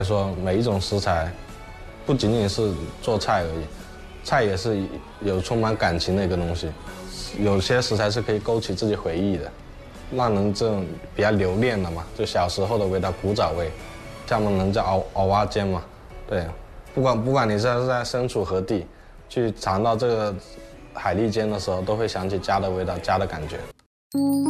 说每一种食材，不仅仅是做菜而已，菜也是有充满感情的一个东西。有些食材是可以勾起自己回忆的，让人这种比较留恋的嘛，就小时候的味道，古早味。像我们人叫袄蛙煎嘛，对，不管你是在身处何地，去尝到这个海蛎煎的时候，都会想起家的味道，家的感觉。